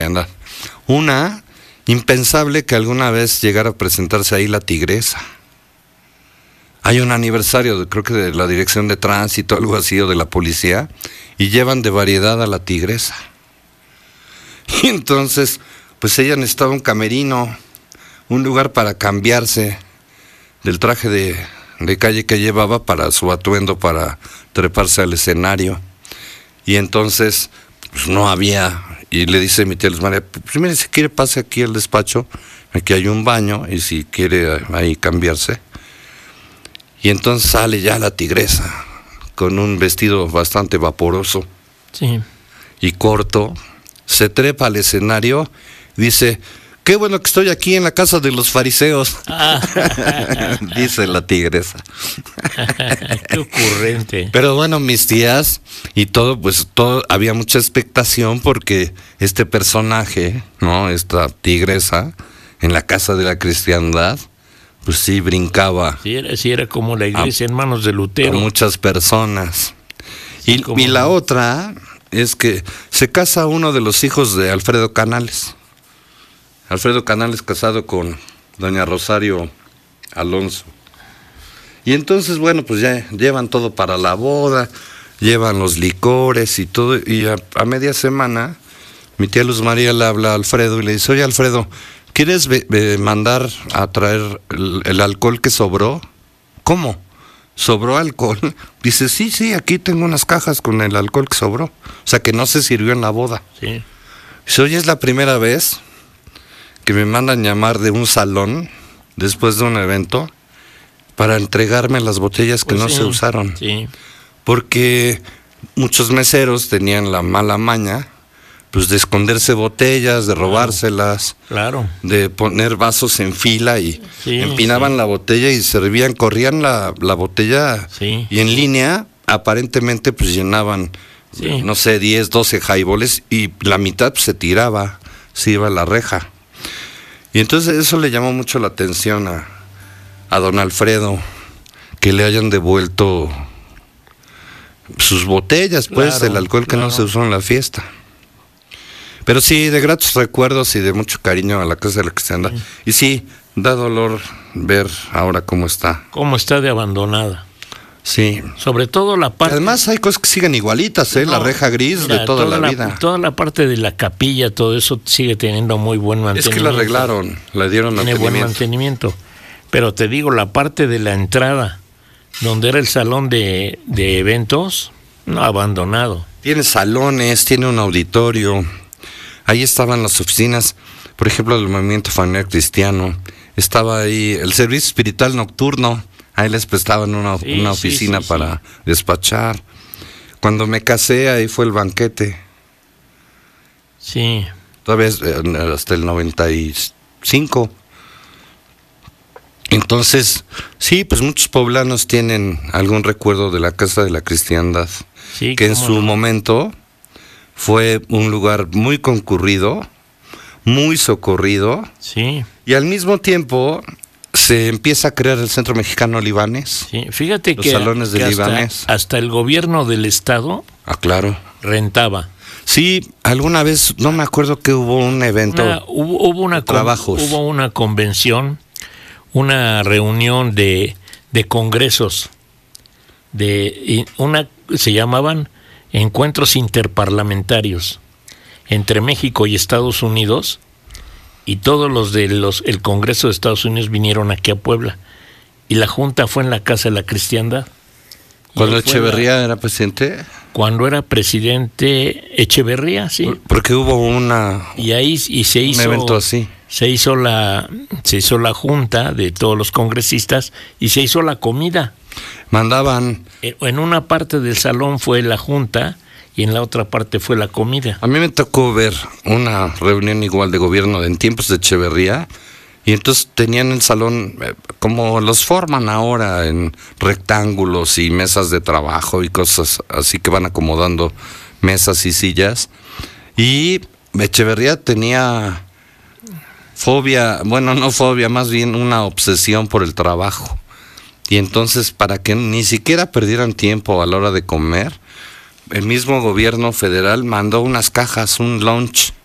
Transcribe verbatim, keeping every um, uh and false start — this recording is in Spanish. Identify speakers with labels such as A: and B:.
A: anda. Una, impensable que alguna vez llegara a presentarse ahí la tigresa. Hay un aniversario, de, creo que de la Dirección de Tránsito, algo así, o de la policía, y llevan de variedad a la tigresa. Y entonces, pues ella necesitaba un camerino, un lugar para cambiarse del traje de, de calle que llevaba para su atuendo, para treparse al escenario. Y entonces, pues no había, y le dice mi tía Luz María, pues mire, si quiere pase aquí al despacho, aquí hay un baño, y si quiere ahí cambiarse. Y entonces sale ya la tigresa, con un vestido bastante vaporoso,
B: sí,
A: y corto, se trepa al escenario, dice, qué bueno que estoy aquí en la casa de los fariseos, ah. dice la tigresa.
B: Qué ocurrente.
A: Pero bueno, mis tías y todo, pues todo, había mucha expectación porque este personaje, ¿no? Esta tigresa, en la casa de la cristiandad, pues sí brincaba.
B: Sí era, sí era como la iglesia a, en manos de Lutero.
A: A muchas personas. Sí, y, como... y la otra es que se casa uno de los hijos de Alfredo Canales. Alfredo Canales casado con doña Rosario Alonso. Y entonces, bueno, pues ya llevan todo para la boda, llevan los licores y todo, y a, a media semana mi tía Luz María le habla a Alfredo y le dice, oye Alfredo, ¿quieres be- be- mandar a traer el, el alcohol que sobró? ¿Cómo? ¿Sobró alcohol? Dice, sí, sí, aquí tengo unas cajas con el alcohol que sobró. O sea, que no se sirvió en la boda.
B: Sí.
A: Dice, oye, es la primera vez que me mandan llamar de un salón después de un evento para entregarme las botellas que pues no sí, se usaron.
B: Sí.
A: Porque muchos meseros tenían la mala maña pues de esconderse botellas, de robárselas,
B: claro,
A: de poner vasos en fila y
B: sí,
A: empinaban
B: sí.
A: la botella y servían, corrían la, la botella
B: sí.
A: y en línea aparentemente pues llenaban, sí. no sé, diez, doce highballs y la mitad pues, se tiraba, se iba a la reja. Y entonces eso le llamó mucho la atención a, a don Alfredo, que le hayan devuelto sus botellas, pues, claro, del alcohol que claro. no se usó en la fiesta. Pero sí, de gratos recuerdos y de mucho cariño a la casa de la cristiandad. Sí. Y sí, da dolor ver ahora cómo está.
B: Cómo está de abandonada.
A: Sí.
B: Sobre todo la parte...
A: Además hay cosas que siguen igualitas, ¿eh? No, la reja gris mira, de toda, toda la, la vida.
B: Toda la parte de la capilla, todo eso sigue teniendo muy buen mantenimiento.
A: Es que la arreglaron, le dieron
B: Tiene
A: mantenimiento.
B: buen mantenimiento. Pero te digo, la parte de la entrada, donde era el salón de, de eventos, no, abandonado.
A: Tiene salones, tiene un auditorio. Ahí estaban las oficinas, por ejemplo, del Movimiento Familiar Cristiano. Estaba ahí el Servicio Espiritual Nocturno. Ahí les prestaban una, sí, una oficina sí, sí, para sí. despachar. Cuando me casé, ahí fue el banquete.
B: Sí.
A: Todavía hasta el noventa y cinco. Entonces, sí, pues muchos poblanos tienen algún recuerdo de la Casa de la Cristiandad.
B: Sí,
A: que en su no. momento fue un lugar muy concurrido, muy socorrido.
B: Sí.
A: Y al mismo tiempo se empieza a crear el Centro Mexicano Libanés.
B: Sí, fíjate
A: los
B: que,
A: salones de
B: que
A: libanés.
B: Hasta, hasta el gobierno del estado
A: ah, claro.
B: rentaba.
A: Sí, alguna vez, no me acuerdo que hubo un evento.
B: Una, hubo, hubo, una con, hubo una convención, una reunión de, de congresos, de una se llamaban encuentros interparlamentarios entre México y Estados Unidos. Y todos los de los el Congreso de Estados Unidos vinieron aquí a Puebla. Y la junta fue en la Casa de la Cristiandad.
A: ¿Cuando Echeverría la, era presidente?
B: Cuando era presidente Echeverría, sí.
A: Porque hubo una
B: y ahí y se hizo
A: un evento así.
B: Se hizo la se hizo la junta de todos los congresistas y se hizo la comida.
A: Mandaban
B: en una parte del salón fue la junta y en la otra parte fue la comida.
A: A mí me tocó ver una reunión igual de gobierno en tiempos de Echeverría y entonces tenían el salón eh, como los forman ahora en rectángulos y mesas de trabajo y cosas así que van acomodando mesas y sillas y Echeverría tenía fobia, bueno no fobia, más bien una obsesión por el trabajo y entonces para que ni siquiera perdieran tiempo a la hora de comer el mismo gobierno federal mandó unas cajas, un lunch